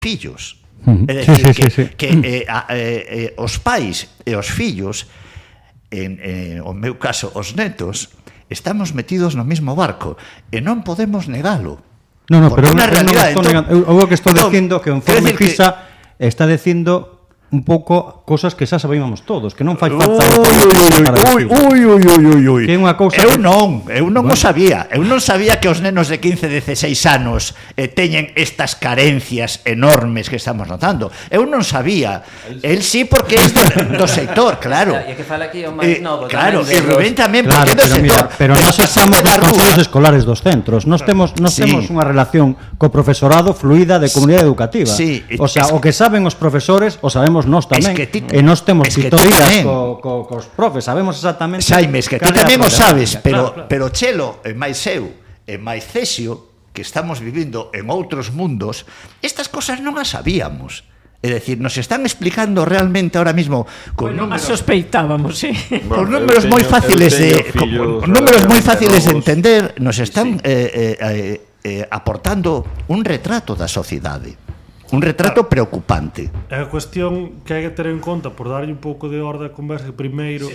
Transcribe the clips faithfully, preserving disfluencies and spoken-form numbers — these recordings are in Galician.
fillos. Uh-huh. É dicir, sí, sí, que, sí, sí. que eh, a, eh, eh, os pais e os fillos, en, eh, o meu caso, os netos, estamos metidos no mesmo barco e non podemos negalo. No, no, porque pero unha eu non realidade, estou entón, negando. Eu o que estou entón, dicindo que o quero informe decir que- PISA está dicindo un pouco cosas que xa sabíamos todos, que non fai falta Ui, ui, ui, ui, ui, ui, ui. Que é unha cousa Eu que- non, eu non Bueno. o sabía. Eu non sabía que os nenos de quince, dieciséis anos eh, teñen estas carencias enormes que estamos notando. Eu non sabía. El sí porque é do, do sector, claro. E que fala aquí o máis Eh, novo claro, tamén e de Rubén los- tamén Claro, porque é do pero sector. mira, pero nós estamos da nos rúa. consellos escolares dos centros. Nós temos nós Sí. temos unha relación co profesorado fluida de comunidade educativa. Sí, O sea, es- o que saben os profesores, o sabemos nós tamén. que ti- E nós temos es que ti pitorías tamén. co, co, cos profes, sabemos exactamente. Xaime, es que ti cal é a tamén o sabes, problemática. pero, Claro, claro. pero Chelo, e máis eu, e máis Cesio, que estamos vivindo en outros mundos, estas cosas non as sabíamos. É dicir, nos están explicando realmente ahora mismo con Bueno, números, sospeitábamos, sí. con Bueno, números eu moi teño- fáciles eu de teño con, fillos con números moi relativamente fáciles de novos. entender, nos están Sí. eh, eh, eh, eh, aportando un retrato da sociedade. Un retrato preocupante. É a cuestión que hai que ter en conta, por darlle un pouco de orde á conversa, que primeiro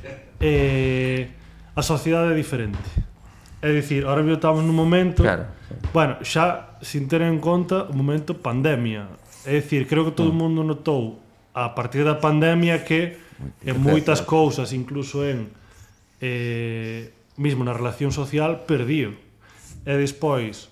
eh, a sociedade é diferente. É dicir, ahora mesmo estamos nun momento, Claro, sí. bueno, xa sin ter en conta o momento pandemia. É dicir, creo que todo o mundo notou a partir da pandemia que en moitas cousas, incluso en eh, mismo na relación social, perdiu. E despois,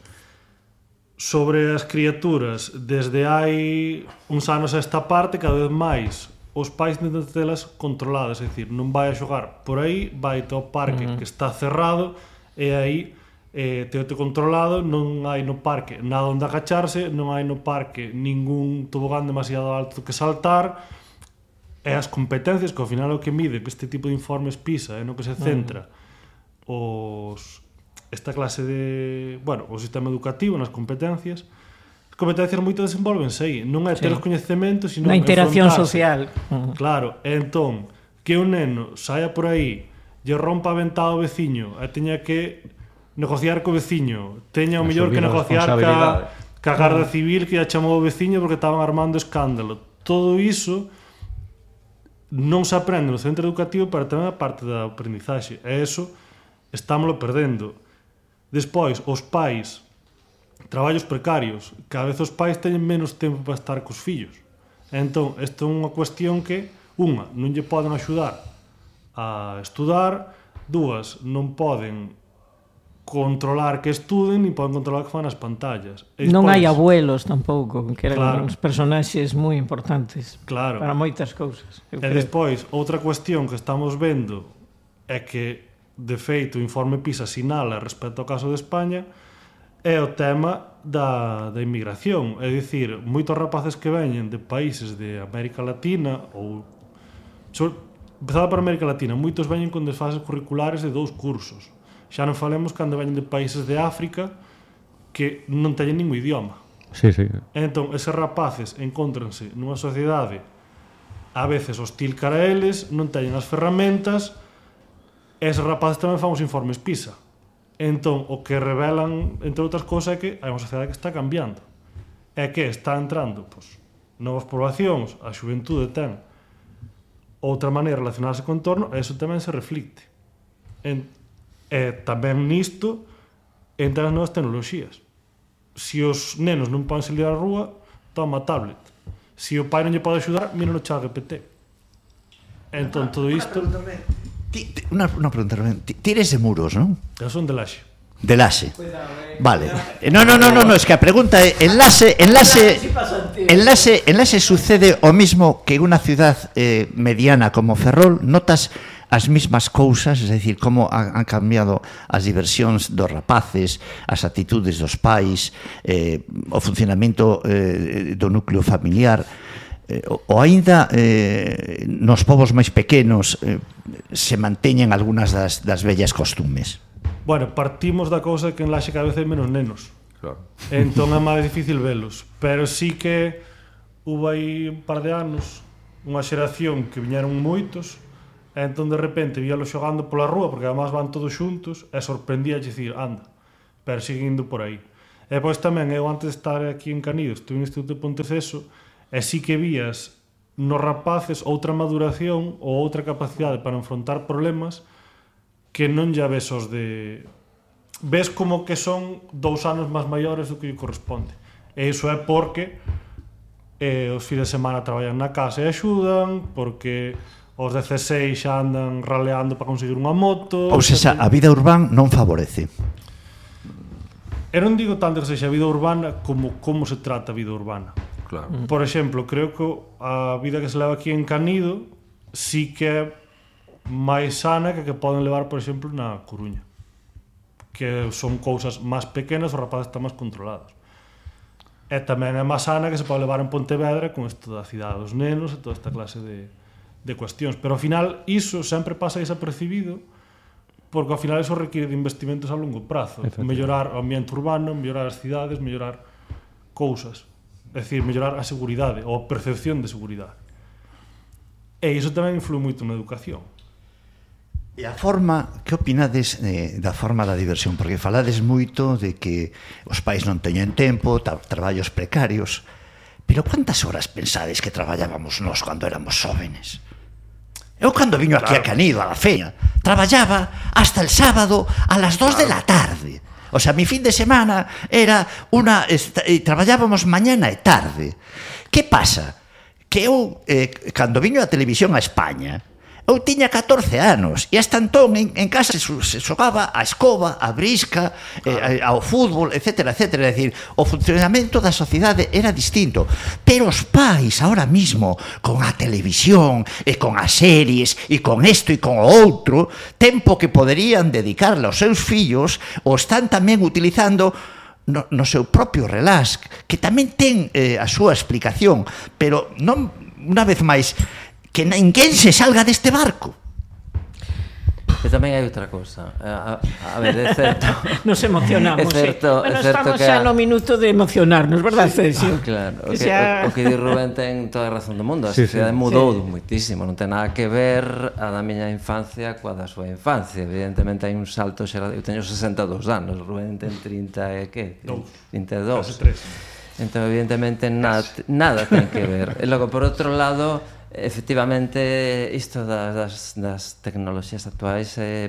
sobre as criaturas, desde hai uns anos a esta parte, cada vez máis os pais intentan telas controladas, é dicir, non vai a xogar por aí, vai ao parque uh -huh. que está cerrado e aí eh, teote controlado, non hai no parque nada onde agacharse, non hai no parque ningún tobogán demasiado alto que saltar, e as competencias que ao final é o que mide este tipo de informes PISA, é no que se centra uh -huh. os esta clase de, bueno, o sistema educativo nas competencias. As competencias moito desenvolvense aí, non é ter Sí. os coñecementos, sino Na interacción enfrontarse. social. Claro, e entón, que un neno saia por aí, lle rompa a ventá ao veciño, e teña que negociar co veciño, teña o mellor que Asumir a negociar ca, responsabilidade. ca Garda Civil que lle chamou o veciño porque estaban armando escándalo. Todo iso non se aprende no centro educativo, pero tamén a parte da aprendizaxe. E iso estámoslo perdendo. Despois, os pais, traballos precarios, cada vez os pais teñen menos tempo para estar cos fillos. Entón, esta é unha cuestión que, unha, non lle poden axudar a estudar, dúas, non poden controlar que estuden, nin poden controlar que fan as pantallas. E Non despois, hai abuelos tampouco, que eran Claro. uns personaxes moi importantes Claro. para moitas cousas. Eu E creo. despois, outra cuestión que estamos vendo é que, de feito, o informe PISA sinala respecto ao caso de España é o tema da, da inmigración. É dicir, moitos rapaces que veñen de países de América Latina ou... Sobre, empezado por América Latina, moitos veñen con desfases curriculares de dous cursos. Xa non falemos cando veñen de países de África que non teñen ningún idioma. Sí, sí. Entón, eses rapaces encóntranse nunha sociedade a veces hostil cara a eles, non teñen as ferramentas, e eses rapaces tamén fan os informes PISA. Entón, o que revelan, entre outras cousas, é que hai unha sociedade que está cambiando. É que está entrando pois, novas poblacións, a xuventude ten outra maneira de relacionarse con o entorno, e iso tamén se reflicte. En, e tamén nisto entran as novas tecnoloxías. Se os nenos non poden salir á rúa, toma a tablet. Se o pai non lle pode axudar, mira no chat G P T. Entón, todo isto... Ti- ti- Una, una pregunta, Rubén. Ti- Tires de muros, non? Eu son de Laxe. De Laxe. Vale. Eh, No, no, no, no, no, es que a pregunta é enlace, enlace, enlace, enlace sucede o mismo que en unha ciudad eh, mediana como Ferrol, notas as mismas cousas, es decir, como han, han cambiado as diversións dos rapaces, as actitudes dos pais, eh, o funcionamento eh, do núcleo familiar, eh, ou aínda eh, nos povos máis pequenos eh, se manteñen algunhas das, das vellas costumes. Bueno, partimos da cousa que en Laxe cada vez hai menos nenos. Claro. Entón é máis difícil velos. Pero sí que hubo aí un par de anos unha xeración que viñeron moitos, e entón de repente víalos xogando pola rúa, porque además van todos xuntos, e sorprendía dicir, anda, pero siguen indo por aí. E pois tamén, eu antes de estar aquí en Canido, estuve no Instituto de Ponteceso, e sí que vías nos rapaces outra maduración ou outra capacidade para enfrontar problemas que non ya ves os de... Ves como que son dous anos máis maiores do que lle corresponde. E iso é porque eh, os fins de semana traballan na casa e axudan, porque os dezaseis xa andan raleando para conseguir unha moto... Ou seja, a vida urbana non favorece. Eu non digo tanto que sexa a vida urbana como como se trata a vida urbana. Claro. Por exemplo, creo que a vida que se leva aquí en Canido sí que é máis sana que que poden levar, por exemplo, na Coruña. Que son cousas máis pequenas, os rapaces están máis controlados. E tamén é máis sana que se pode levar en Pontevedra con isto da cidade dos nenos e toda esta clase de, de cuestións. Pero ao final iso sempre pasa desapercibido porque ao final eso requiere de investimentos a longo prazo. Mellorar o ambiente urbano, mellorar as cidades, mellorar cousas. É dicir, mellorar a seguridade ou a percepción de seguridade. E iso tamén influe moito na educación. E a forma, que opinades eh, da forma da diversión? Porque falades moito de que os pais non teñen tempo, tra traballos precarios, pero quantas horas pensades que traballábamos nós cando éramos xóvenes? Eu cando viño aquí claro. a Canido, a la feña, traballaba hasta el sábado a las dos claro. de la tarde. O sea, mi fin de semana era una... Eh, traballábamos mañana e tarde. Que pasa? Que eu, eh, cando viño a televisión a España, eu tiña catorce anos e hasta entón en, en casa se, se xogaba a escoba, a brisca, claro. eh, ao fútbol, etcétera, etcétera. É dicir, o funcionamento da sociedade era distinto. Pero os pais, ahora mismo, con a televisión e con as series e con isto e con o outro, tempo que poderían dedicarle aos seus fillos, o están tamén utilizando no, no seu propio relax, que tamén ten eh, a súa explicación, pero non, unha vez máis, que ninguén se salga deste barco. E tamén hai outra cousa. A, a, a ver, é certo. Nos emocionamos. É certo, eh? Bueno, é certo estamos que xa a... no minuto de emocionarnos, verdad, Cesio? Claro, o que, que, xa... o, o que di Rubén ten toda a razón do mundo. A sí, sociedade sí. mudou sí. moitísimo. Non ten nada que ver a da miña infancia coa da súa infancia. Evidentemente hai un salto xeral. Eu teño sesenta e dous anos, Rubén ten trinta e que? trinta e dous. Entón, evidentemente, nada, nada ten que ver. E logo, por outro lado, efectivamente, isto das, das tecnoloxías actuais é,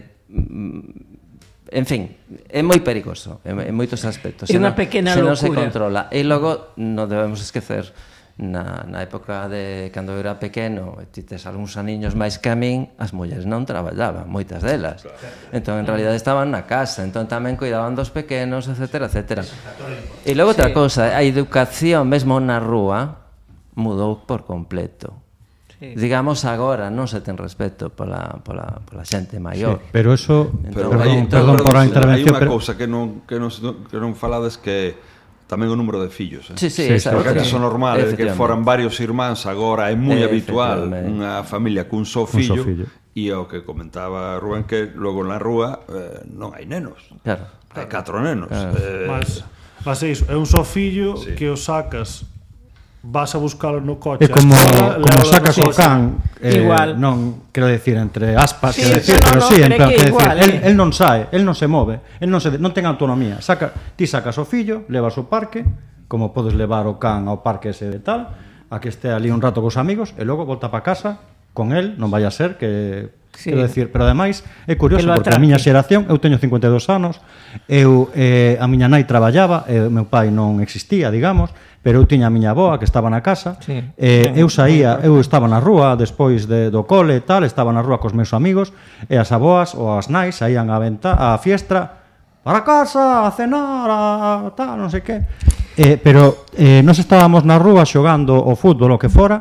en fin, é moi perigoso en moitos aspectos. É unha pequena locura. Se non se controla. E logo, non debemos esquecer, na, na época de cando eu era pequeno, e ti tes algúns aniños máis que a min, as mulleres non traballaban, moitas delas. Entón, en realidad, estaban na casa, entón tamén cuidaban dos pequenos, etcétera, etcétera. E logo outra cousa, a educación mesmo na rúa mudou por completo. Sí. Digamos agora non se ten respeto pola, pola, pola xente maior. Sí, pero eso, pero perdón, hay, perdón por a intervención, hai unha pero... cousa que non, que non, que non falades que tamén o número de fillos, eh? Sí, sí, sí, esa porque outra. antes o normal é que foran varios irmáns, agora é moi habitual unha familia cun só fillo, fillo. E o que comentaba Rubén que logo na rúa eh, non hai nenos. Claro. Hai catro nenos. Claro. Eh, Mas, mas é iso, é un só fillo sí. que o sacas, vas a buscalo no coche. É como, como sacas o can, eh, igual. Non, quero decir, entre aspas, sí, quero decir, no, pero no, sí, en pero plan, que quero igual, decir, eh. el, el non sae, el non se move, el non, se, non ten autonomía. Saca, ti sacas o fillo, levas o parque, como podes levar o can ao parque ese de tal, a que este ali un rato cos amigos, e logo volta para casa con el, non vai a ser que... Sí. Quero decir, pero ademais é curioso porque a miña xeración, eu teño cincuenta e dous anos, eu eh, a miña nai traballaba, e o meu pai non existía, digamos, pero eu tiña a miña avoa que estaba na casa, sí. eh, eu saía, eu estaba na rúa despois de, do cole e tal, estaba na rúa cos meus amigos, e as avoas ou as nais saían a venta, a fiestra, para casa, a cenar, a tal, non sei que. Eh, pero eh, nos estábamos na rúa xogando o fútbol o que fora,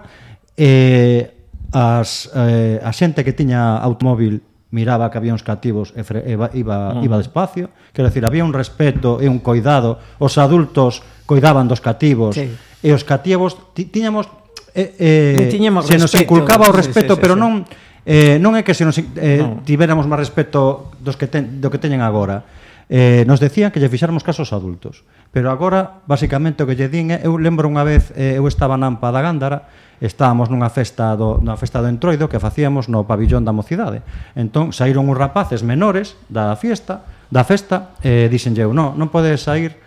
e eh, as, eh, a xente que tiña automóvil miraba que había uns cativos e fre, iba, iba, iba despacio, quero decir, había un respeto e un coidado, os adultos coidaban dos cativos, sí. E os cativos ti, tiñamos eh, eh, tiñamos se nos inculcaba o respeto, sí, sí, sí, pero sí. non eh, non é que se nos eh, no. tivéramos máis respeto dos que ten, do que teñen agora. Eh, nos decían que lle fixáramos caso aos adultos, pero agora basicamente o que lle din é, eu lembro unha vez, eh, eu estaba na Ampa da Gándara, estábamos nunha festa do, nunha festa do Entroido que facíamos no pabillón da mocidade, entón saíron uns rapaces menores da fiesta da festa, e eh, dixenlle eu, non, non podes sair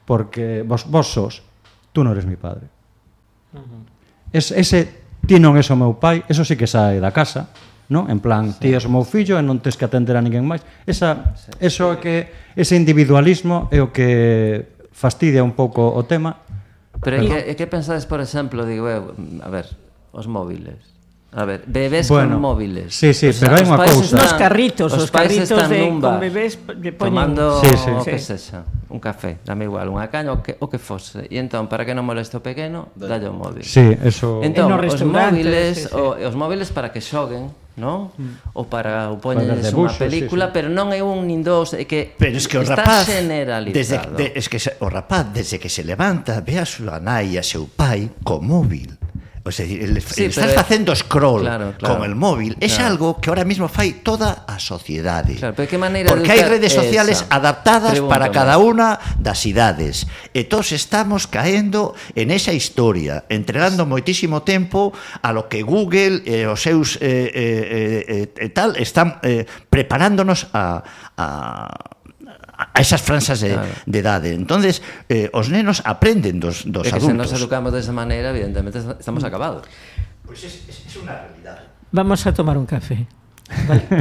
porque vos, vos sos, tú non eres mi padre. Es, ese ti non és o meu pai, eso sí que sae da casa, no? En plan, sí. Ti és o meu fillo e non tens que atender a ninguén máis. Esa, sí. Eso é que ese individualismo é o que fastidia un pouco o tema. Pero, Pero e que, que pensades, por exemplo, digo eu, a ver, os móviles. A ver, bebés bueno, con móviles. Sí, sí, o sea, pero hai unha cousa. Nos carritos, os, os carritos de, con bebés de tomando sí, sí. o que sexa, un café, dame igual, unha caña, o que, o que fose. E entón, para que non moleste o pequeno, dalle o móvil. Sí, eso... Entón, os móviles, sí, sí. O, os móviles para que xoguen, ¿no? Mm. Ou para o poñeles unha película, sí, sí. Pero non é un nin dos, é que, pero es que o está rapaz, generalizado. Desde, de, es que o rapaz, desde que se levanta, ve a súa nai e a seu pai co móvil. O sea, el, sí, el estás facendo scroll, claro, claro, con el móvil, claro. Es algo que ahora mismo fai toda a sociedade. Claro, pero que maneira porque hai redes sociales esa. adaptadas Pregunto para cada unha das idades. E todos estamos caendo en esa historia, entregando moitísimo tempo a lo que Google e eh, os seus eh, eh, eh, tal están eh, preparándonos a, a a esas franxas de, claro. de edade. Entonces, eh, os nenos aprenden dos, dos é que adultos. Se nos educamos desa maneira, evidentemente estamos acabados. Pois pues es, es, es unha realidade. Vamos a tomar un café. Vale.